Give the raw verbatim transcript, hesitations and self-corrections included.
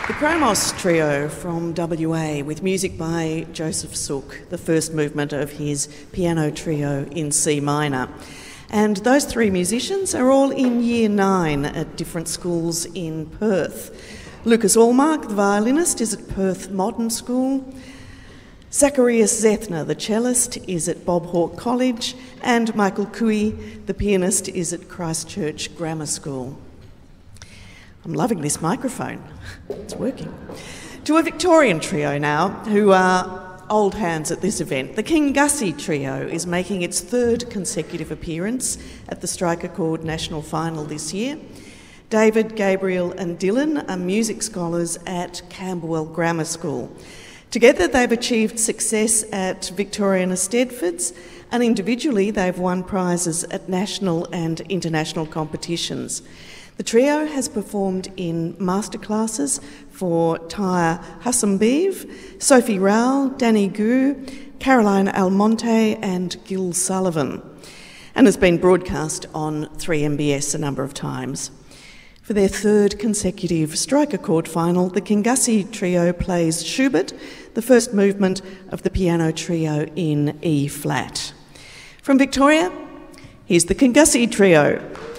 The Kromos Trio from W A with music by Joseph Suk, the first movement of his piano trio in C minor. And those three musicians are all in year nine at different schools in Perth. Lucas Allmark, the violinist, is at Perth Modern School. Zacharias Zethner, the cellist, is at Bob Hawke College. And Michael Cooey, the pianist, is at Christchurch Grammar School. I'm loving this microphone. It's working. To a Victorian trio now, who are old hands at this event. The King Gussie Trio is making its third consecutive appearance at the Striker Chord National Final this year. David, Gabriel and Dylan are music scholars at Camberwell Grammar School. Together they've achieved success at Victorian Eisteddfods, and individually they've won prizes at national and international competitions. The trio has performed in masterclasses for Tyre Hassanbeev, Sophie Rowell, Danny Gu, Caroline Almonte and Gil Sullivan, and has been broadcast on three M B S a number of times. For their third consecutive Striker Chord final, the King Gussie Trio plays Schubert, the first movement of the piano trio in E-flat. From Victoria, here's the King Gussie Trio.